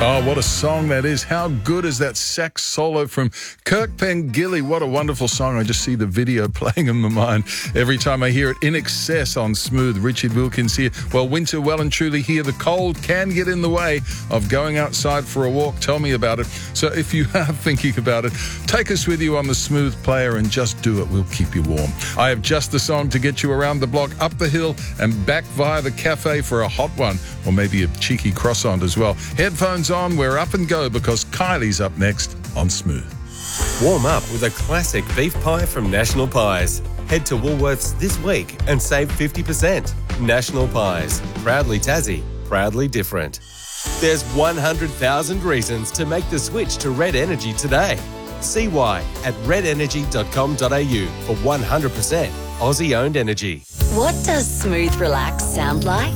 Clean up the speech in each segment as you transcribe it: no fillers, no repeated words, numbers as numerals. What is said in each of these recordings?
Oh, what a song that is. How good is that sax solo from Kirk Pengilly? What a wonderful song. I just see the video playing in my mind every time I hear it. In Excess on Smooth. Richard Wilkins here. Well, winter well and truly here. The cold can get in the way of going outside for a walk. Tell me about it. So if you are thinking about it, take us with you on the Smooth player and just do it. We'll keep you warm. I have just the song to get you around the block, up the hill and back via the cafe for a hot one, or maybe a cheeky croissant as well. Headphones on, we're up and go because Kylie's up next on Smooth. Warm up with a classic beef pie from National Pies. Head to Woolworths this week and save 50%. National Pies. Proudly Tassie. Proudly different. There's 100,000 reasons to make the switch to Red Energy today. See why at redenergy.com.au for 100% Aussie-owned energy. What does Smooth Relax sound like?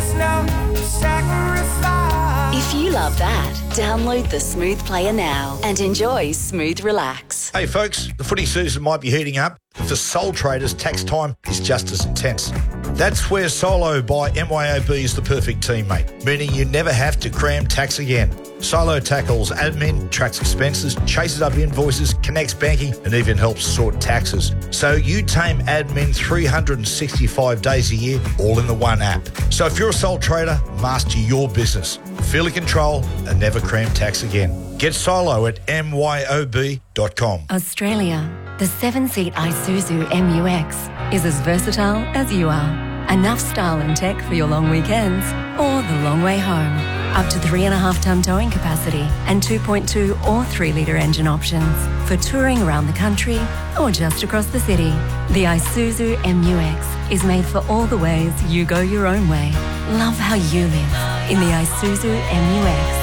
If you love that, download the Smooth player now and enjoy Smooth Relax. Hey folks, the footy season might be heating up. For sole traders, tax time is just as intense. That's where Solo by MYOB is the perfect teammate, meaning you never have to cram tax again. Solo tackles admin, tracks expenses, chases up invoices, connects banking, and even helps sort taxes. So you tame admin 365 days a year, all in the one app. So if you're a sole trader, master your business. Feel in control and never cram tax again. Get Solo at myob.com. Australia, the 7-seat Isuzu MUX is as versatile as you are. Enough style and tech for your long weekends or the long way home. Up to 3.5-ton towing capacity and 2.2 or 3-litre engine options for touring around the country or just across the city. The Isuzu MUX is made for all the ways you go your own way. Love how you live in the Isuzu MUX.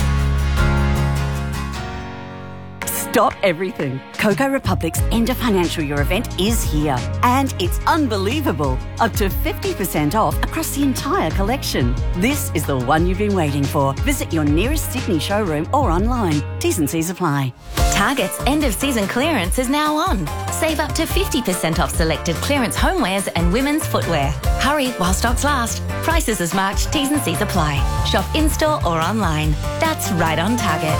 Stop everything. Coco Republic's end of financial year event is here. And it's unbelievable. Up to 50% off across the entire collection. This is the one you've been waiting for. Visit your nearest Sydney showroom or online. T's and C's apply. Target's end of season clearance is now on. Save up to 50% off selected clearance homewares and women's footwear. Hurry while stocks last. Prices as marked. T's and C's apply. Shop in-store or online. That's right on Target.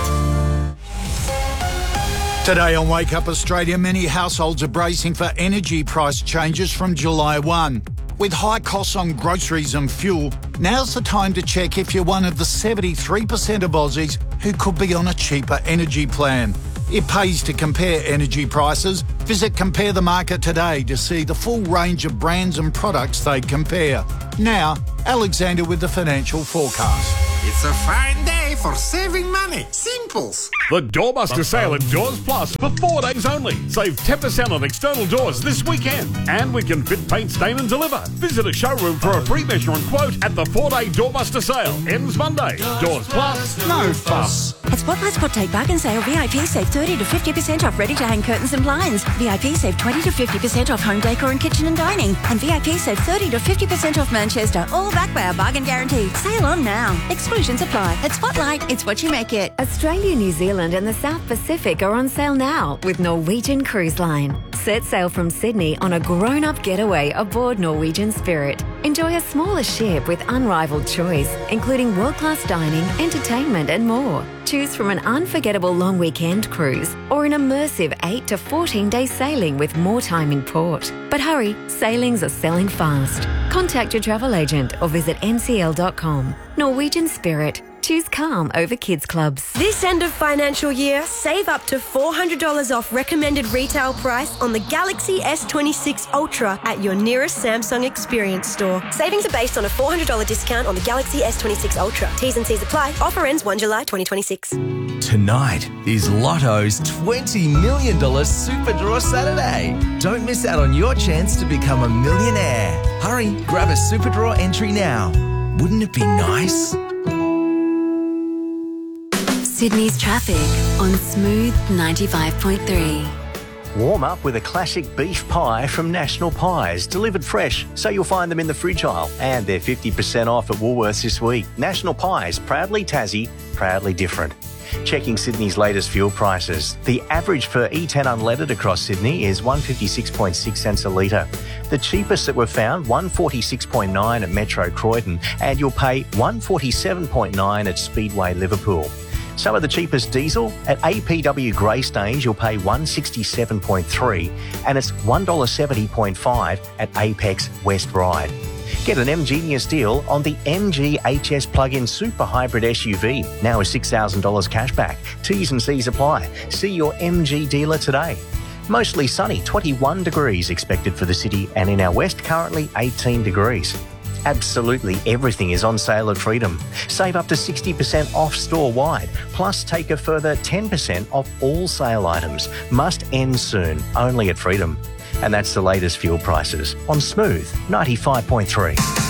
Today on Wake Up Australia, many households are bracing for energy price changes from July 1. With high costs on groceries and fuel, now's the time to check if you're one of the 73% of Aussies who could be on a cheaper energy plan. It pays to compare energy prices. Visit Compare the Market today to see the full range of brands and products they compare. Now, Alexander with the financial forecast. It's a fine day for saving money. Simples. The Doorbuster sale at Doors Plus for 4 days only. Save 10% on external doors this weekend. And we can fit, paint, stain and deliver. Visit a showroom for a free measure and quote at the 4-day Doorbuster sale. Ends Monday. Doors Plus, no fuss. At Spotlight Spot Take Bargain Sale, VIP save 30 to 50% off ready-to-hang curtains and blinds. VIP save 20 to 50% off home decor and kitchen and dining. And VIP save 30 to 50% off Manchester, all backed by our bargain guarantee. Sale on now. Exclusions apply. At Spotlight, it's what you make it. Australia, New Zealand and the South Pacific are on sale now with Norwegian Cruise Line. Set sail from Sydney on a grown-up getaway aboard Norwegian Spirit. Enjoy a smaller ship with unrivaled choice, including world-class dining, entertainment and more. Choose from an unforgettable long weekend cruise or an immersive 8 to 14-day sailing with more time in port. But hurry, sailings are selling fast. Contact your travel agent or visit ncl.com. Norwegian Spirit. Choose calm over kids clubs. This end of financial year, save up to $400 off recommended retail price on the Galaxy S26 Ultra at your nearest Samsung Experience store. Savings are based on a $400 discount on the Galaxy S26 Ultra. T's and C's apply. Offer ends 1 July 2026. Tonight is Lotto's $20 million Super Draw Saturday. Don't miss out on your chance to become a millionaire. Hurry, grab a Super Draw entry now. Wouldn't it be nice? Sydney's traffic on Smooth 95.3. Warm up with a classic beef pie from National Pies, delivered fresh, so you'll find them in the fridge aisle. And they're 50% off at Woolworths this week. National Pies, proudly Tassie, proudly different. Checking Sydney's latest fuel prices. The average for E10 unleaded across Sydney is 156.6 cents a litre. The cheapest that we've found, 146.9 at Metro Croydon, and you'll pay 147.9 at Speedway Liverpool. Some of the cheapest diesel at APW Greystanes, you'll pay 167.3, and it's $1.70.5 at Apex West Ryde. Get an MGenius deal on the MG HS plug-in super hybrid SUV, now with $6,000 cashback. T's and C's apply. See your MG dealer today. Mostly sunny, 21 degrees expected for the city, and in our west currently 18 degrees. Absolutely everything is on sale at Freedom. Save up to 60% off store-wide, plus take a further 10% off all sale items. Must end soon, only at Freedom. And that's the latest fuel prices on Smooth 95.3.